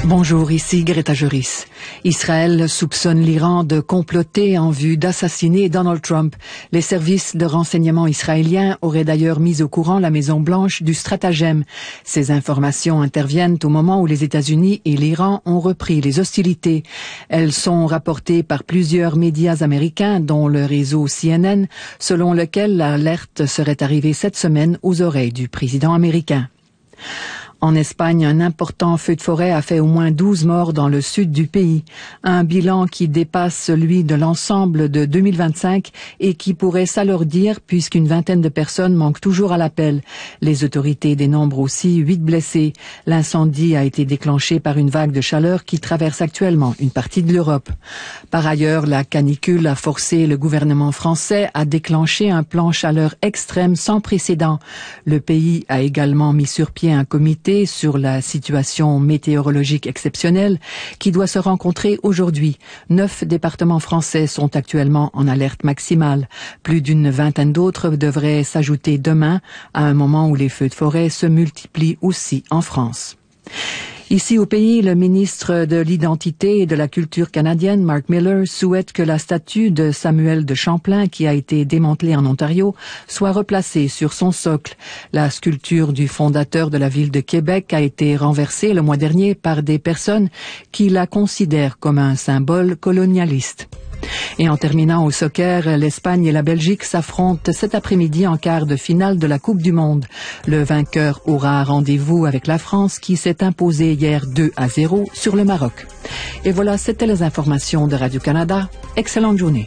Bonjour, ici Greta Juris. Israël soupçonne l'Iran de comploter en vue d'assassiner Donald Trump. Les services de renseignement israéliens auraient d'ailleurs mis au courant la Maison-Blanche du stratagème. Ces informations interviennent au moment où les États-Unis et l'Iran ont repris les hostilités. Elles sont rapportées par plusieurs médias américains, dont le réseau CNN, selon lequel l'alerte serait arrivée cette semaine aux oreilles du président américain. En Espagne, un important feu de forêt a fait au moins 12 morts dans le sud du pays. Un bilan qui dépasse celui de l'ensemble de 2025 et qui pourrait s'alourdir puisqu'une vingtaine de personnes manquent toujours à l'appel. Les autorités dénombrent aussi 8 blessés. L'incendie a été déclenché par une vague de chaleur qui traverse actuellement une partie de l'Europe. Par ailleurs, la canicule a forcé le gouvernement français à déclencher un plan chaleur extrême sans précédent. Le pays a également mis sur pied un comité sur la situation météorologique exceptionnelle qui doit se rencontrer aujourd'hui. 9 départements français sont actuellement en alerte maximale. Plus d'une vingtaine d'autres devraient s'ajouter demain, à un moment où les feux de forêt se multiplient aussi en France. Ici au pays, le ministre de l'Identité et de la Culture canadienne, Mark Miller, souhaite que la statue de Samuel de Champlain, qui a été démantelée en Ontario, soit replacée sur son socle. La sculpture du fondateur de la ville de Québec a été renversée le mois dernier par des personnes qui la considèrent comme un symbole colonialiste. Et en terminant au soccer, l'Espagne et la Belgique s'affrontent cet après-midi en quart de finale de la Coupe du Monde. Le vainqueur aura rendez-vous avec la France qui s'est imposée hier 2-0 sur le Maroc. Et voilà, c'était les informations de Radio-Canada. Excellente journée.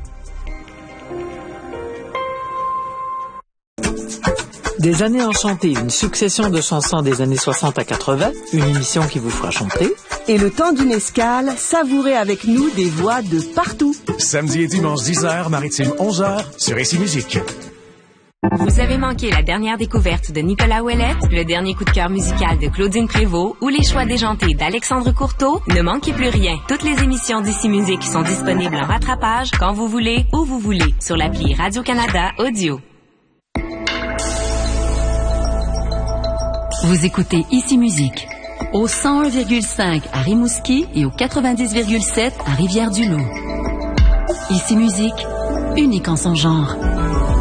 Des années enchantées, une succession de chansons des années 60 à 80, une émission qui vous fera chanter. Et le temps d'une escale, savourez avec nous des voix de partout. Samedi et dimanche 10h, maritime 11h, sur ICI Musique. Vous avez manqué la dernière découverte de Nicolas Ouellette, le dernier coup de cœur musical de Claudine Prévost ou les choix déjantés d'Alexandre Courteau? Ne manquez plus rien. Toutes les émissions d'ICI Musique sont disponibles en rattrapage quand vous voulez, où vous voulez, sur l'appli Radio-Canada Audio. Vous écoutez ICI Musique au 101,5 à Rimouski et au 90,7 à Rivière-du-Loup. ICI Musique, unique en son genre.